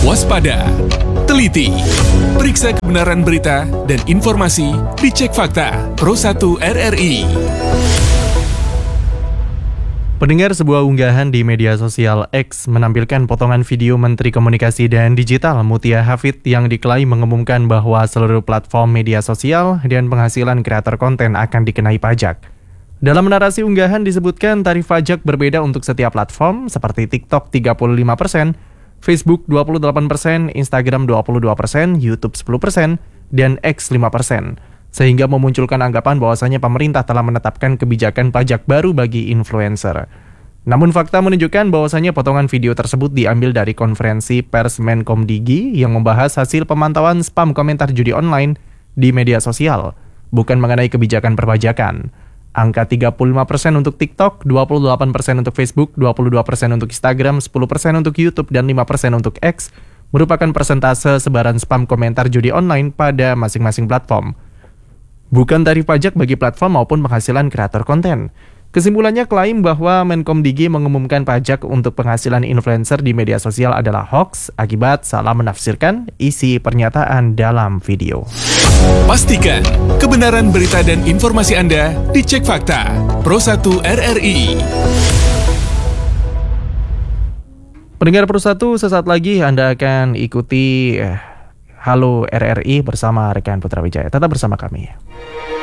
Waspada, teliti, periksa kebenaran berita dan informasi, dicek fakta, Pro1 RRI. Pendengar, sebuah unggahan di media sosial X menampilkan potongan video Menteri Komunikasi dan Digital Mutia Hafid yang diklaim mengumumkan bahwa seluruh platform media sosial dan penghasilan kreator konten akan dikenai pajak. Dalam narasi unggahan disebutkan tarif pajak berbeda untuk setiap platform seperti TikTok 35%, Facebook 28%, Instagram 22%, YouTube 10%, dan X 5%. Sehingga memunculkan anggapan bahwasanya pemerintah telah menetapkan kebijakan pajak baru bagi influencer. Namun fakta menunjukkan bahwasanya potongan video tersebut diambil dari konferensi pers Menkomdigi yang membahas hasil pemantauan spam komentar judi online di media sosial, bukan mengenai kebijakan perpajakan. Angka 35% untuk TikTok, 28% untuk Facebook, 22% untuk Instagram, 10% untuk YouTube, dan 5% untuk X merupakan persentase sebaran spam komentar judi online pada masing-masing platform. Bukan tarif pajak bagi platform maupun penghasilan kreator konten. Kesimpulannya, klaim bahwa Menkomdigi mengumumkan pajak untuk penghasilan influencer di media sosial adalah hoax akibat salah menafsirkan isi pernyataan dalam video. Pastikan kebenaran berita dan informasi Anda dicek fakta, Pro1 RRI. Pendengar Pro1, sesaat lagi Anda akan ikuti Halo RRI bersama rekan Putra Wijaya. Tetap bersama kami.